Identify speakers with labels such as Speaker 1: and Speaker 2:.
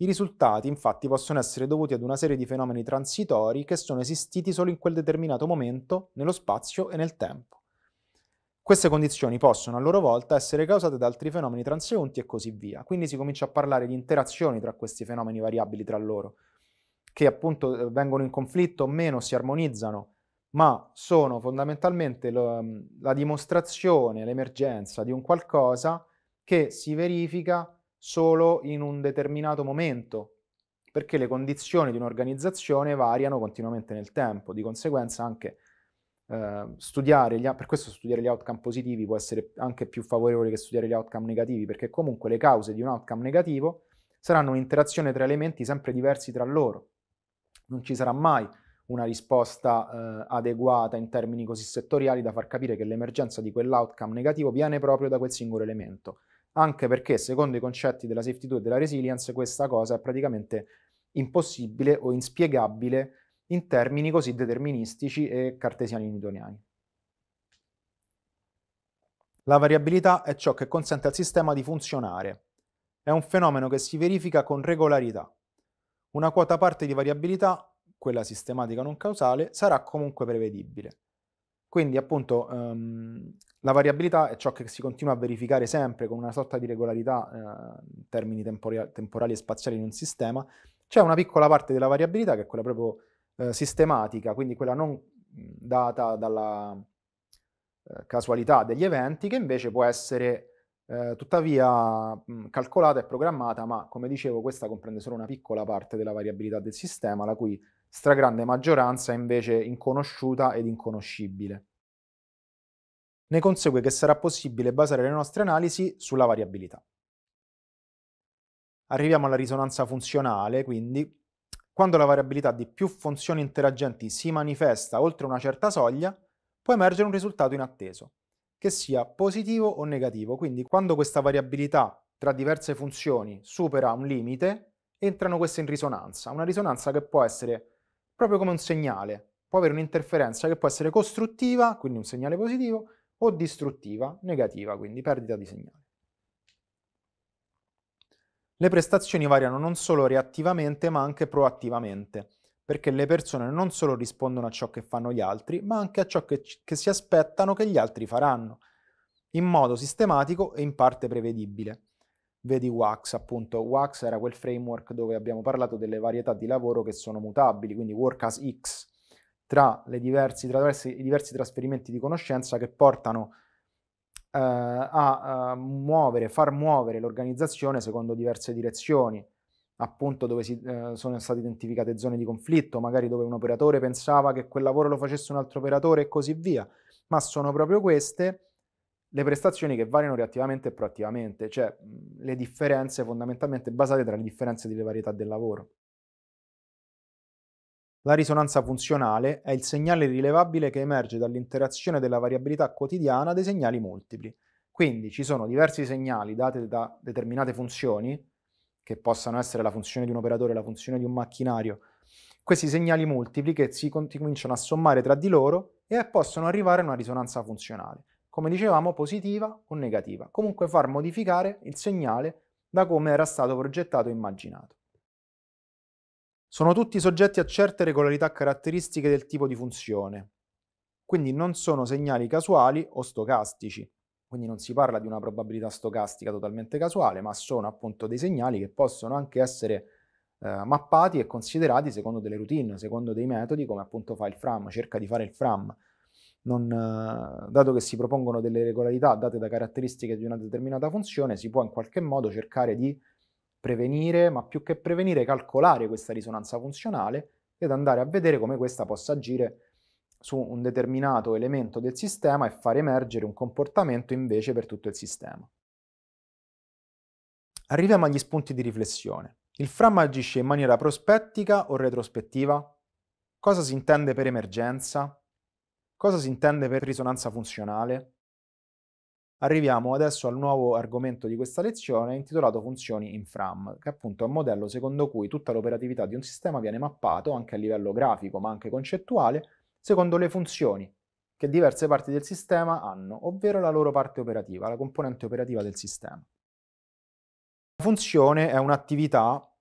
Speaker 1: I risultati, infatti, possono essere dovuti ad una serie di fenomeni transitori che sono esistiti solo in quel determinato momento, nello spazio e nel tempo. Queste condizioni possono a loro volta essere causate da altri fenomeni transeunti e così via. Quindi si comincia a parlare di interazioni tra questi fenomeni variabili tra loro, che appunto vengono in conflitto o meno, si armonizzano, ma sono fondamentalmente la dimostrazione, l'emergenza di un qualcosa che si verifica solo in un determinato momento, perché le condizioni di un'organizzazione variano continuamente nel tempo, di conseguenza anche per questo studiare gli outcome positivi può essere anche più favorevole che studiare gli outcome negativi, perché comunque le cause di un outcome negativo saranno un'interazione tra elementi sempre diversi tra loro. Non ci sarà mai una risposta adeguata in termini così settoriali da far capire che l'emergenza di quell'outcome negativo viene proprio da quel singolo elemento, anche perché secondo i concetti della safety 2 e della resilience questa cosa è praticamente impossibile o inspiegabile in termini così deterministici e cartesiani newtoniani. La variabilità è ciò che consente al sistema di funzionare. È un fenomeno che si verifica con regolarità. Una quota parte di variabilità, quella sistematica non causale, sarà comunque prevedibile. Quindi appunto la variabilità è ciò che si continua a verificare sempre con una sorta di regolarità in termini temporali e spaziali in un sistema. C'è una piccola parte della variabilità che è quella proprio sistematica, quindi quella non data dalla casualità degli eventi, che invece può essere tuttavia calcolata e programmata, ma come dicevo questa comprende solo una piccola parte della variabilità del sistema, la cui stragrande maggioranza è invece inconosciuta ed inconoscibile. Ne consegue che sarà possibile basare le nostre analisi sulla variabilità. Arriviamo alla risonanza funzionale, quindi quando la variabilità di più funzioni interagenti si manifesta oltre una certa soglia, può emergere un risultato inatteso, che sia positivo o negativo. Quindi quando questa variabilità tra diverse funzioni supera un limite, entrano queste in risonanza. Una risonanza che può essere proprio come un segnale, può avere un'interferenza che può essere costruttiva, quindi un segnale positivo, o distruttiva, negativa, quindi perdita di segnale. Le prestazioni variano non solo reattivamente ma anche proattivamente, perché le persone non solo rispondono a ciò che fanno gli altri, ma anche a ciò che si aspettano che gli altri faranno, in modo sistematico e in parte prevedibile. Vedi WAX, appunto. WAX era quel framework dove abbiamo parlato delle varietà di lavoro che sono mutabili, quindi work as X, tra i diversi trasferimenti di conoscenza che portano far muovere l'organizzazione secondo diverse direzioni, appunto dove sono state identificate zone di conflitto, magari dove un operatore pensava che quel lavoro lo facesse un altro operatore e così via, ma sono proprio queste le prestazioni che variano reattivamente e proattivamente, cioè le differenze fondamentalmente basate tra le differenze delle varietà del lavoro. La risonanza funzionale è il segnale rilevabile che emerge dall'interazione della variabilità quotidiana dei segnali multipli. Quindi ci sono diversi segnali dati da determinate funzioni, che possano essere la funzione di un operatore, la funzione di un macchinario, questi segnali multipli che cominciano a sommare tra di loro e possono arrivare a una risonanza funzionale, come dicevamo positiva o negativa, comunque far modificare il segnale da come era stato progettato e immaginato. Sono tutti soggetti a certe regolarità caratteristiche del tipo di funzione, quindi non sono segnali casuali o stocastici, quindi non si parla di una probabilità stocastica totalmente casuale, ma sono appunto dei segnali che possono anche essere mappati e considerati secondo delle routine, secondo dei metodi come appunto fa il FRAM, cerca di fare il FRAM. Dato che si propongono delle regolarità date da caratteristiche di una determinata funzione, si può in qualche modo cercare di prevenire, ma più che prevenire, calcolare questa risonanza funzionale ed andare a vedere come questa possa agire su un determinato elemento del sistema e far emergere un comportamento invece per tutto il sistema. Arriviamo agli spunti di riflessione. Il FRAM agisce in maniera prospettica o retrospettiva? Cosa si intende per emergenza? Cosa si intende per risonanza funzionale? Arriviamo adesso al nuovo argomento di questa lezione intitolato Funzioni in FRAM, che appunto è un modello secondo cui tutta l'operatività di un sistema viene mappato anche a livello grafico ma anche concettuale secondo le funzioni che diverse parti del sistema hanno, ovvero la loro parte operativa, la componente operativa del sistema. La funzione è un'attività